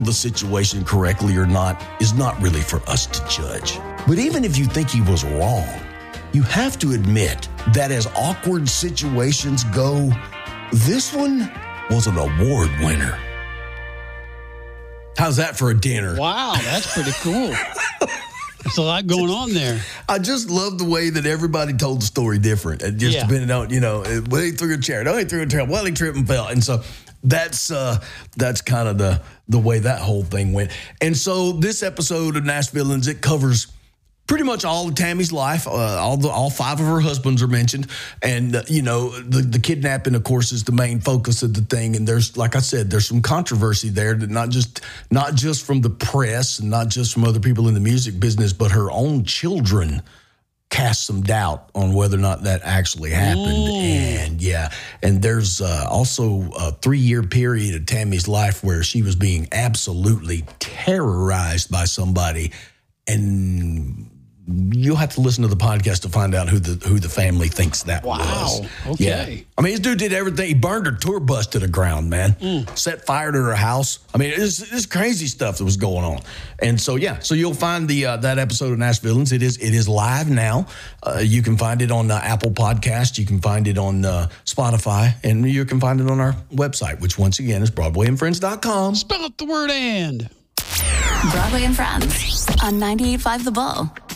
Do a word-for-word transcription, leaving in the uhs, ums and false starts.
the situation correctly or not is not really for us to judge. But even if you think he was wrong, you have to admit that as awkward situations go, this one was an award winner. How's that for a dinner? Wow, that's pretty cool. There's a lot going on there. I just love the way that everybody told the story different. It just Yeah. depending on, you know, well, he threw a chair. No, he threw a chair. Well, he tripped and fell. And so that's uh, that's kind of the the way that whole thing went. And so this episode of Nash Villains, it covers pretty much all of Tammy's life. Uh, all the all five of her husbands are mentioned, and uh, you know the the kidnapping, of course, is the main focus of the thing. And there's, like I said, there's some controversy there that not just not just from the press and not just from other people in the music business, but her own children cast some doubt on whether or not that actually happened. Ooh. And yeah, and there's uh, also a three-year period of Tammy's life where she was being absolutely terrorized by somebody, and you'll have to listen to the podcast to find out who the who the family thinks that Wow. was. Okay. Yeah. I mean, this dude did everything. He burned her tour bus to the ground, man. Mm. Set fire to her house. I mean, it's, it's crazy stuff that was going on. And so, yeah, so you'll find the uh, that episode of Nash Villains. It is it is live now. Uh, you can find it on uh, Apple Podcast. You can find it on uh, Spotify. And you can find it on our website, which once again is broadway and friends dot com. Spell out the word and. Broadway and Friends on ninety-eight point five The Bull.